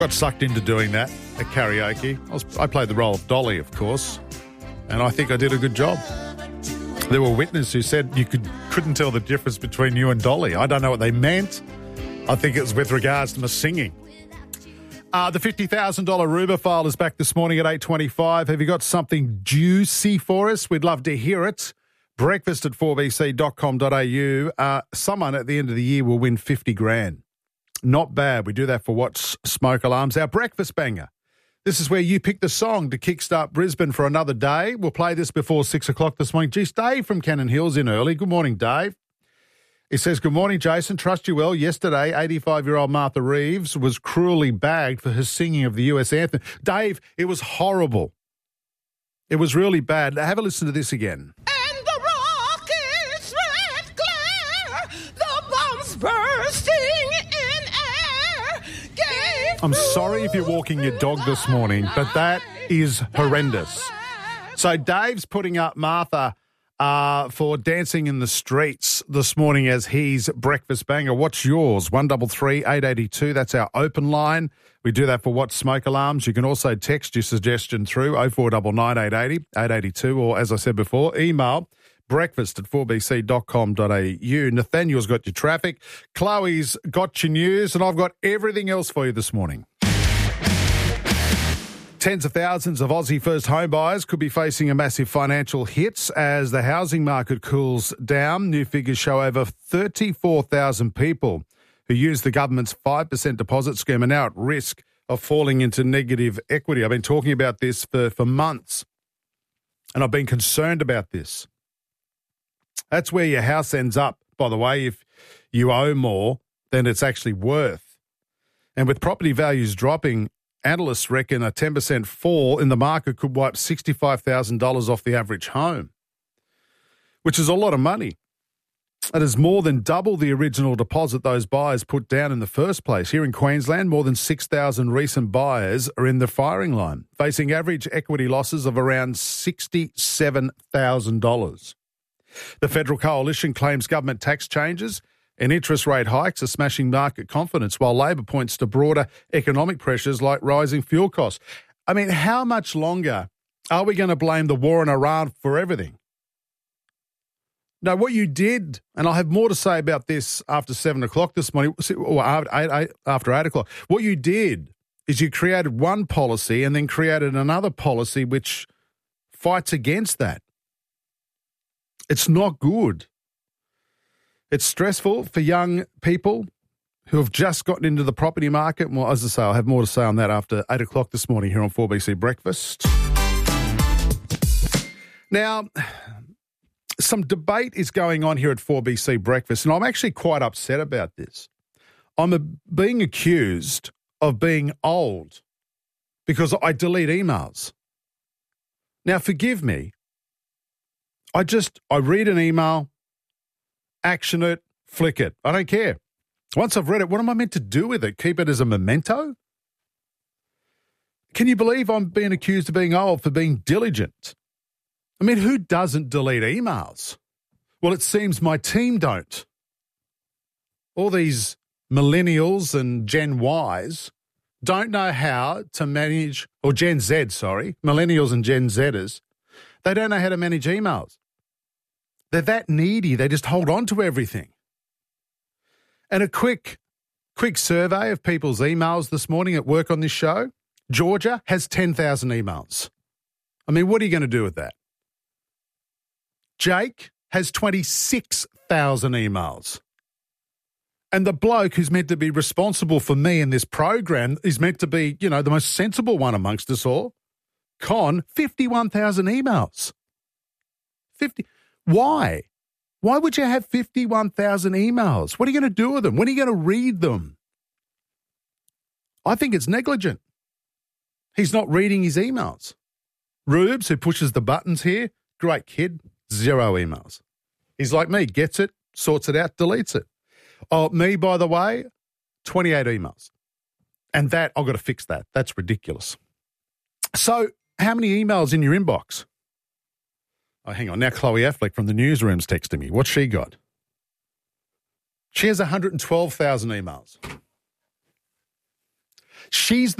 Got sucked into doing that at karaoke. I played the role of Dolly, of course, and I think I did a good job. There were witnesses who said you couldn't tell the difference between you and Dolly. I don't know what they meant. I think it was with regards to my singing. The $50,000 Ruber file is back this morning at 8:25. Have you got something juicy for us? We'd love to hear it. Breakfast at 4bc.com.au. Someone at the end of the year will win 50 grand. Not bad. We do that for What's Smoke Alarms. Our breakfast banger. This is where you pick the song to kickstart Brisbane for another day. We'll play this before 6 o'clock this morning. Geez, Dave from Cannon Hills in early. Good morning, Dave. He says, good morning, Jason. Trust you well. Yesterday, 85-year-old Martha Reeves was cruelly bagged for her singing of the US anthem. Dave, it was horrible. It was really bad. Have a listen to this again. And the rockets red glare, the bombs bursting in air. I'm sorry if you're walking your dog this morning, but that is horrendous. So Dave's putting up Martha for Dancing in the Streets this morning as his breakfast banger. What's yours? 133 882. That's our open line. We do that for What's Smoke Alarms. You can also text your suggestion through 0499 880 882, or as I said before, email breakfast at 4bc.com.au. Nathaniel's got your traffic. Chloe's got your news, and I've got everything else for you this morning. Tens of thousands of Aussie first home buyers could be facing a massive financial hit as the housing market cools down. New figures show over 34,000 people who use the government's 5% deposit scheme are now at risk of falling into negative equity. I've been talking about this for months, and I've been concerned about this. That's where your house ends up, by the way, if you owe more than it's actually worth. And with property values dropping, analysts reckon a 10% fall in the market could wipe $65,000 off the average home, which is a lot of money. That is more than double the original deposit those buyers put down in the first place. Here in Queensland, more than 6,000 recent buyers are in the firing line, facing average equity losses of around $67,000. The Federal Coalition claims government tax changes and interest rate hikes are smashing market confidence, while Labor points to broader economic pressures like rising fuel costs. I mean, how much longer are we going to blame the war in Iran for everything? No, what you did, and I'll have more to say about this after 7 o'clock this morning, or after 8 o'clock. What you did is you created one policy and then created another policy which fights against that. It's not good. It's stressful for young people who have just gotten into the property market. Well, as I say, I'll have more to say on that after 8 o'clock this morning here on 4BC Breakfast. Now, some debate is going on here at 4BC Breakfast, and I'm actually quite upset about this. I'm being accused of being old because I delete emails. Now, forgive me. I read an email, action it, flick it. I don't care. Once I've read it, what am I meant to do with it? Keep it as a memento? Can you believe I'm being accused of being old for being diligent? I mean, who doesn't delete emails? Well, it seems my team don't. All these millennials and Gen Ys don't know how to manage, or Gen Z, sorry, millennials and Gen Zers, they don't know how to manage emails. They're that needy. They just hold on to everything. And a quick survey of people's emails this morning at work on this show. Georgia has 10,000 emails. I mean, what are you going to do with that? Jake has 26,000 emails. And the bloke who's meant to be responsible for me in this program is meant to be, the most sensible one amongst us all. Con, 51,000 emails. 50. Why? Why would you have 51,000 emails? What are you going to do with them? When are you going to read them? I think it's negligent. He's not reading his emails. Rubes, who pushes the buttons here, great kid, 0 emails. He's like me, gets it, sorts it out, deletes it. Oh, me, by the way, 28 emails. And that, I've got to fix that. That's ridiculous. So, how many emails in your inbox? Oh, hang on. Now Chloe Affleck from the newsroom's texting me. What's she got? She has 112,000 emails. She's